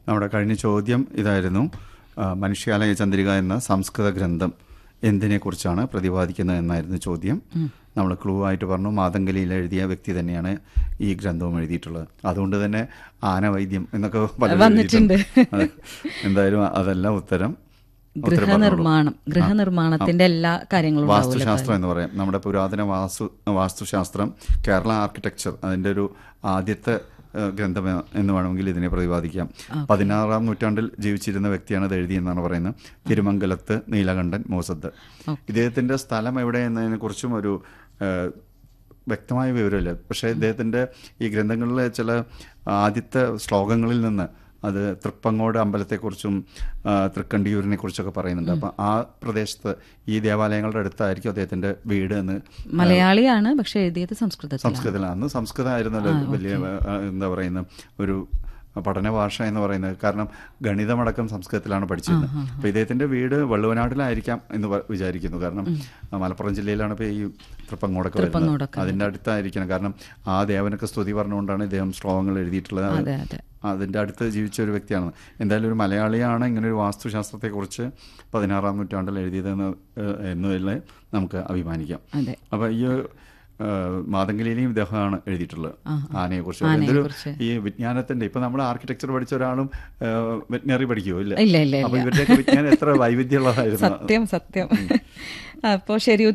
നമ്മുടെ കഴിഞ്ഞ ചോദ്യം ഇതായിരുന്നു, മനുഷ്യാലയ ചന്ദ്രിക എന്ന സംസ്കൃത ഗ്രന്ഥം എന്തിനെക്കുറിച്ചാണ് പ്രതിപാദിക്കുന്നത് എന്നായിരുന്നു ചോദ്യം. നമ്മൾ ക്ലൂ ആയിട്ട് പറഞ്ഞു മാതംഗലിയിൽ എഴുതിയ വ്യക്തി തന്നെയാണ് ഈ ഗ്രന്ഥവും എഴുതിയിട്ടുള്ളത്. അതുകൊണ്ട് തന്നെ ആനവൈദ്യം എന്നൊക്കെ വന്നിട്ടുണ്ട്. എന്തായാലും അതല്ല ഉത്തരം. ഗൃഹനിർമ്മാണത്തിന്റെ എല്ലാ കാര്യങ്ങളും വാസ്തുശാസ്ത്രം എന്ന് പറയാം. നമ്മുടെ പുരാതന വാസ്തുശാസ്ത്രം, കേരള ആർക്കിടെക്ചർ, അതിൻ്റെ ഒരു ആദ്യത്തെ ഗ്രന്ഥം എന്ന് വേണമെങ്കിൽ ഇതിനെ പ്രതിപാദിക്കാം. 16-ാം നൂറ്റാണ്ടിൽ ജീവിച്ചിരുന്ന വ്യക്തിയാണ് ഇത് എഴുതിയെന്നാണ് പറയുന്നത്. തിരുമംഗലത്ത് നീലകണ്ഠൻ മോസദ്. ഇദ്ദേഹത്തിൻ്റെ സ്ഥലം എവിടെ എന്നതിനെ കുറിച്ചും ഒരു വ്യക്തമായ വിവരമില്ല. പക്ഷേ ഇദ്ദേഹത്തിൻ്റെ ഈ ഗ്രന്ഥങ്ങളിലെ ചില ആദ്യത്തെ ശ്ലോകങ്ങളിൽ നിന്ന് അത് തൃപ്പങ്ങോട് അമ്പലത്തെക്കുറിച്ചും തൃക്കണ്ടിയൂരിനെ കുറിച്ചൊക്കെ പറയുന്നുണ്ട്. അപ്പം ആ പ്രദേശത്ത് ഈ ദേവാലയങ്ങളുടെ അടുത്തായിരിക്കും അദ്ദേഹത്തിൻ്റെ വീട് എന്ന്. മലയാളിയാണ്, പക്ഷെ എഴുതിയത് സംസ്കൃതത്തിലാണ്. സംസ്കൃതമായിരുന്നല്ലോ വലിയ എന്താ പറയുന്ന ഒരു പഠനഭാഷ എന്ന് പറയുന്നത്. കാരണം ഗണിതമടക്കം സംസ്കൃതത്തിലാണ് പഠിച്ചിരുന്നത്. അപ്പോൾ ഇദ്ദേഹത്തിൻ്റെ വീട് വള്ളുവനാട്ടിലായിരിക്കാം എന്ന് വിചാരിക്കുന്നു. കാരണം മലപ്പുറം ജില്ലയിലാണ് ഇപ്പോൾ ഈ തൃപ്പങ്ങോടൊക്കെ വരുന്നത്. അതിൻ്റെ അടുത്തായിരിക്കണം. കാരണം ആ ദേവനൊക്കെ സ്തുതി പറഞ്ഞുകൊണ്ടാണ് ഇദ്ദേഹം ശ്ലോകങ്ങൾ എഴുതിയിട്ടുള്ളത്. അതിൻ്റെ അടുത്ത് ജീവിച്ച ഒരു വ്യക്തിയാണ്. എന്തായാലും ഒരു മലയാളിയാണ് ഇങ്ങനൊരു വാസ്തുശാസ്ത്രത്തെക്കുറിച്ച് 16-ാം നൂറ്റാണ്ടിൽ എഴുതിയതെന്ന് എന്നതിൽ നമുക്ക് അഭിമാനിക്കാം. അപ്പോൾ ഈ മാതംഗലിയിലെയും ഇദ്ദേഹമാണ് എഴുതിയിട്ടുള്ളത് ആനയെക്കുറിച്ച്. എന്തൊരു ഈ വിജ്ഞാനത്തിന്റെ, ഇപ്പൊ നമ്മൾ ആർക്കിടെക്ചർ പഠിച്ച ഒരാളും വെറ്റിനറി പഠിക്കുമോ? ഇല്ല. അപ്പൊ ഇവരുടെയൊക്കെ വിജ്ഞാനം എത്ര വൈവിധ്യമുള്ളതായിരുന്നു. സത്യം. അപ്പോൾ ശരി.